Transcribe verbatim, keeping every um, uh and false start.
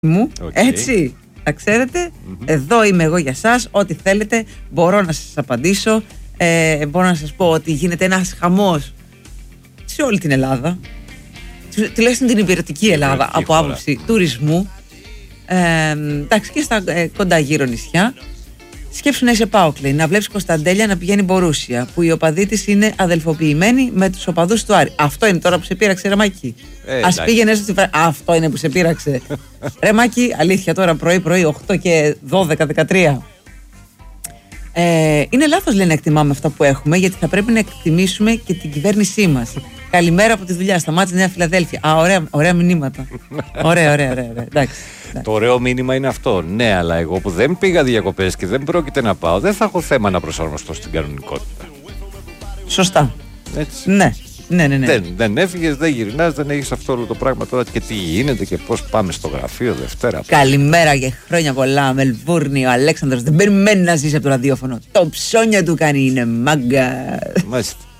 μου, Okay. έτσι, τα ξέρετε. Mm-hmm. Εδώ είμαι εγώ για σας. Ό,τι θέλετε μπορώ να σας απαντήσω. ε, Μπορώ να σας πω ότι γίνεται ένας χαμός σε όλη την Ελλάδα, τουλάχιστον την υπηρετική Ελλάδα, από χώρα. άποψη τουρισμού. ε, Εντάξει, και στα ε, κοντά γύρω νησιά. Σκέψου να είσαι ΠΑΟΚ, να βλέπεις Κωνσταντέλια να πηγαίνει Μπορούσια, που οι οπαδοί της είναι αδελφοποιημένοι με τους οπαδούς του Άρη. Αυτό είναι τώρα που σε πείραξε, ρε Μάκη. Ε, Ας πήγαινε στη Φρα... Αυτό είναι που σε πείραξε. Ρε Μάκη, αλήθεια τώρα πρωί-πρωί, οκτώ και δώδεκα δεκατρία. Ε, είναι λάθος, λέει, να εκτιμάμε αυτά που έχουμε, γιατί θα πρέπει να εκτιμήσουμε και την κυβέρνησή μας. Καλημέρα από τη δουλειά. Σταμάτησε Νέα Φιλαδέλφια. Α, ωραία, ωραία μηνύματα. Ωραία, ωραία, ωραία. ωραία. Εντάξει. Το ωραίο μήνυμα είναι αυτό. Ναι, αλλά εγώ που δεν πήγα διακοπές και δεν πρόκειται να πάω, δεν θα έχω θέμα να προσαρμοστώ στην κανονικότητα. Σωστά. Έτσι. Ναι, ναι, ναι. ναι. Δεν, δεν έφυγες, δεν γυρνάς, δεν έχεις αυτό όλο το πράγμα τώρα και τι γίνεται και πώς πάμε στο γραφείο Δευτέρα. Καλημέρα και χρόνια πολλά. Μελβούρνη, ο Αλέξανδρος δεν περιμένει να ζήσει από το ραδιόφωνο. Το ψώνια του κάνει, είναι μάγκα. Μάλιστα.